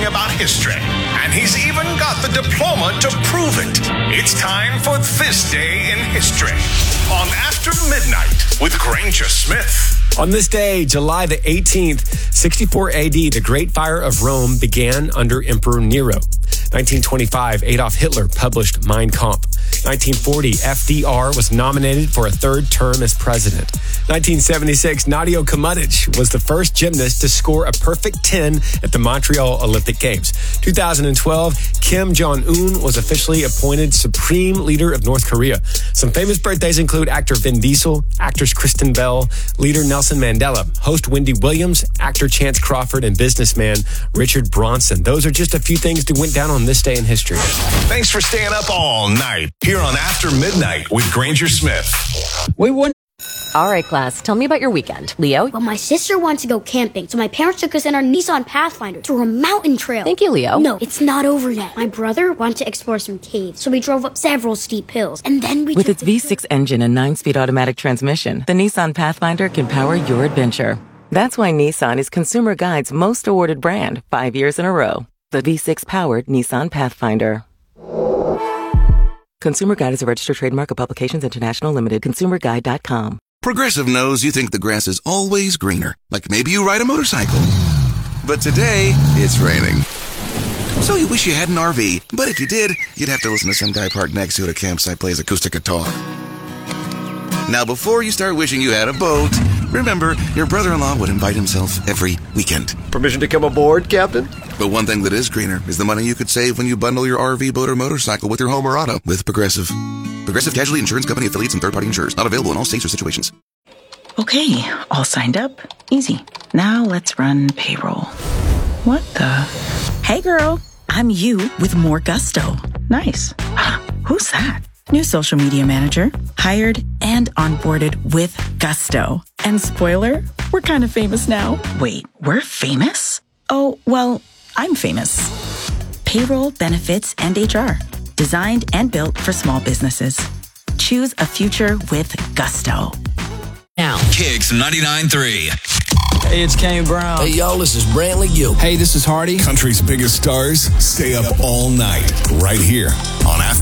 everything about history, and he's even got the diploma to prove it. It's time for This Day in History on After Midnight with Granger Smith. On this day, July the 18th, 64 AD, the Great Fire of Rome began under Emperor Nero. 1925, Adolf Hitler published Mein Kampf. 1940, FDR was nominated for a third term as president. 1976, Nadia Comaneci was the first gymnast to score a perfect 10 at the Montreal Olympic Games. 2012, Kim Jong-un was officially appointed Supreme Leader of North Korea. Some famous birthdays include actor Vin Diesel, actress Kristen Bell, leader Nelson Mandela, host Wendy Williams, actor Chance Crawford, and businessman Richard Branson. Those are just a few things that went down on this day in history. Thanks for staying up all night here on After Midnight with Granger Smith. All right, class, tell me about your weekend. Leo? Well, my sister wanted to go camping, so my parents took us in our Nissan Pathfinder through a mountain trail. Thank you, Leo. No, it's not over yet. My brother wanted to explore some caves, so we drove up several steep hills, and then we With its V6 engine and 9-speed automatic transmission, the Nissan Pathfinder can power your adventure. That's why Nissan is Consumer Guide's most awarded brand 5 years in a row. The V6-powered Nissan Pathfinder. Consumer Guide is a registered trademark of Publications International Limited. ConsumerGuide.com. Progressive knows you think the grass is always greener, like maybe you ride a motorcycle. But today, it's raining. So you wish you had an RV, but if you did, you'd have to listen to some guy parked next to it at a campsite plays acoustic guitar. Now, before you start wishing you had a boat, remember, your brother-in-law would invite himself every weekend. Permission to come aboard, Captain? But one thing that is greener is the money you could save when you bundle your RV, boat, or motorcycle with your home or auto with Progressive. Progressive Casualty Insurance Company affiliates and third-party insurers. Not available in all states or situations. Okay, all signed up. Easy. Now let's run payroll. What the? Hey girl, I'm you with more gusto. Nice. Who's that? New social media manager. Hired and onboarded with gusto. And spoiler, we're kind of famous now. Wait, we're famous? Oh, well, I'm famous. Payroll, benefits, and HR. Designed and built for small businesses. Choose a future with gusto. Now. Kicks 99.3. Hey, it's Kane Brown. Hey, y'all, this is Brantley Gill. Hey, this is Hardy. Country's biggest stars stay up all night right here on After